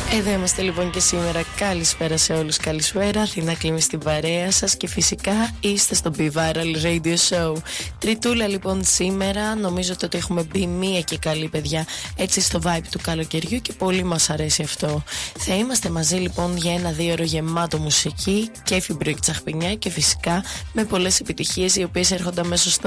Εδώ είμαστε λοιπόν και σήμερα. Καλησπέρα σε όλους, καλησπέρα. Αθηνά Κλίμη στην παρέα σας και φυσικά είστε στο Be Viral Radio Show. Τριτούλα λοιπόν σήμερα. Νομίζω ότι έχουμε μπει μία και καλή, παιδιά, έτσι στο vibe του καλοκαιριού και πολύ μας αρέσει αυτό. Θα είμαστε μαζί λοιπόν για ένα 2 ώρο γεμάτο μουσική, κέφι, μπρουκ, τσαχπινιά και φυσικά με πολλές επιτυχίες οι οποίες έρχονται αμέσως